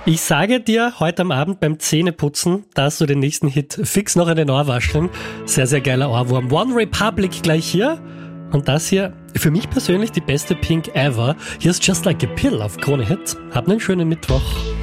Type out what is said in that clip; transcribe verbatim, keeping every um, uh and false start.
Ich sage dir, heute am Abend beim Zähneputzen darfst du den nächsten Hit fix noch in den Ohr waschen. Sehr, sehr geiler Ohrwurm. One Republic gleich hier. Und das hier, für mich persönlich die beste Pink ever. Hier ist Just Like a Pill auf Krone Hit. Habt einen schönen Mittwoch.